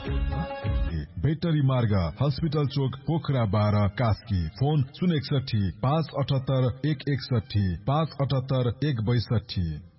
भेटरी मार्ग, हस्पिटल चोक, पोखरा 12, कास्की। फोन 061 578 161 578 162।